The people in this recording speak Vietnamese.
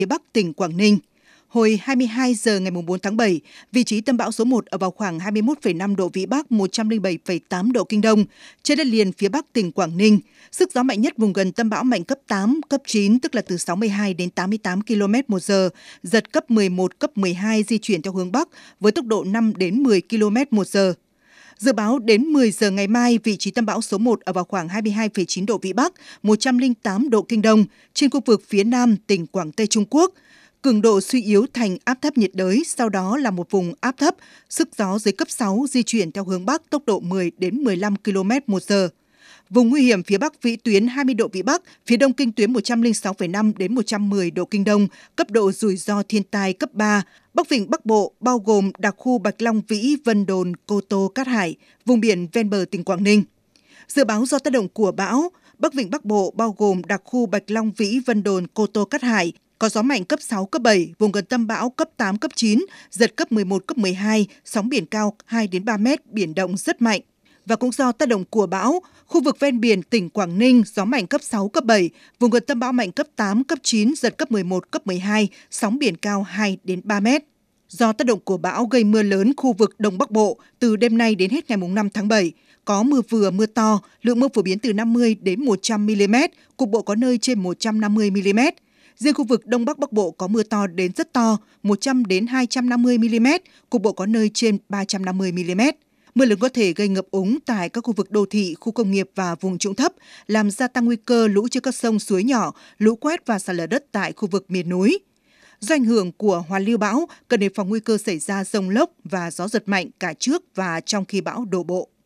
phía bắc tỉnh Quảng Ninh. Hồi 22 giờ ngày 4 tháng 7, vị trí tâm bão số 1 ở vào khoảng 21,5 độ Vĩ Bắc, 107,8 độ Kinh Đông, trên đất liền phía bắc tỉnh Quảng Ninh. Sức gió mạnh nhất vùng gần tâm bão mạnh cấp 8, cấp 9, tức là từ 62 đến 88 km/h, giật cấp 11, cấp 12 di chuyển theo hướng Bắc với tốc độ 5 đến 10 km/h. Dự báo đến 10 giờ ngày mai, vị trí tâm bão số 1 ở vào khoảng 22,9 độ Vĩ Bắc, 108 độ Kinh Đông, trên khu vực phía nam tỉnh Quảng Tây Trung Quốc. Cường độ suy yếu thành áp thấp nhiệt đới, sau đó là một vùng áp thấp, sức gió dưới cấp 6 di chuyển theo hướng Bắc, tốc độ 10 đến 15 km/h. Vùng nguy hiểm phía Bắc vĩ tuyến 20 độ Vĩ Bắc, phía Đông kinh tuyến 106,5 đến 110 độ Kinh Đông, cấp độ rủi ro thiên tai cấp 3. Bắc Vịnh Bắc Bộ bao gồm đặc khu Bạch Long Vĩ, Vân Đồn, Cô Tô, Cát Hải, vùng biển ven bờ tỉnh Quảng Ninh. Dự báo do tác động của bão, Bắc Vịnh Bắc Bộ bao gồm đặc khu Bạch Long Vĩ, Vân Đồn, Cô Tô, Cát Hải, có gió mạnh cấp 6, cấp 7, vùng gần tâm bão cấp 8, cấp 9, giật cấp 11, cấp 12, sóng biển cao 2 đến 3 mét, biển động rất mạnh. Và cũng do tác động của bão, khu vực ven biển tỉnh Quảng Ninh gió mạnh cấp 6, cấp 7, vùng gần tâm bão mạnh cấp 8, cấp 9, giật cấp 11, cấp 12, sóng biển cao 2 đến 3 mét. Do tác động của bão gây mưa lớn khu vực Đông Bắc Bộ từ đêm nay đến hết ngày 5 tháng 7, có mưa vừa mưa to, lượng mưa phổ biến từ 50 đến 100 mm, cục bộ có nơi trên 150 mm. Riêng khu vực Đông Bắc Bắc Bộ có mưa to đến rất to, 100 đến 250 mm, cục bộ có nơi trên 350 mm. Mưa lớn có thể gây ngập úng tại các khu vực đô thị, khu công nghiệp và vùng trũng thấp, làm gia tăng nguy cơ lũ trên các sông suối nhỏ, lũ quét và sạt lở đất tại khu vực miền núi. Do ảnh hưởng của hoàn lưu bão, cần đề phòng nguy cơ xảy ra dông lốc và gió giật mạnh cả trước và trong khi bão đổ bộ.